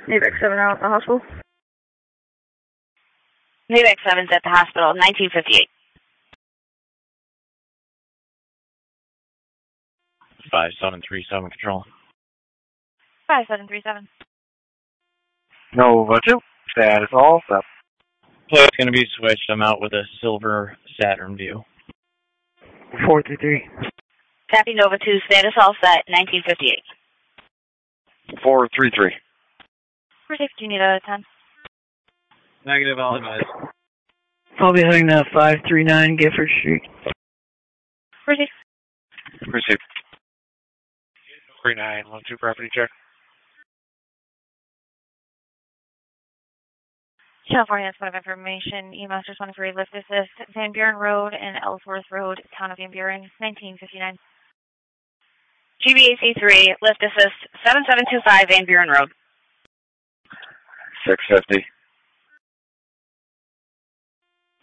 Navac 7 out at the hospital. Navac 7's at the hospital, 1958. 5737 control. 5737. Nova 2, status all set. Plate's going to be switched. I'm out with a silver Saturn view. 433. Copy, Nova 2, status all set, 1958. 433. Proceed, do you need a 10? Negative, all advised. I'll be heading to 539 Gifford Street. Proceed. Proceed. 3912 property check. California has point of information. EMS just 13 lift assist, Van Buren Road and Ellsworth Road, town of Van Buren, 1959. GBAC 3, lift assist, 7725 Van Buren Road. 650.